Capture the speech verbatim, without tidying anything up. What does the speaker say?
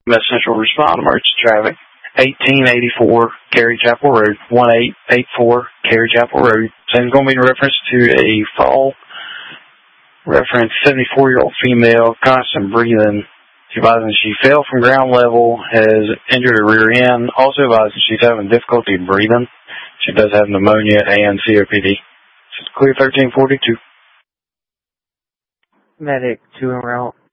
Met Central respond emergency traffic. eighteen eighty-four Cary Chapel Road, one eight eight four Cary Chapel Road. Same is going to be in reference to a fall. Reference seventy-four-year-old female, constant breathing. She advising she fell from ground level, has injured her rear end. Also advising she's having difficulty breathing. She does have pneumonia and C O P D. She's clear thirteen forty-two. Medic two en route.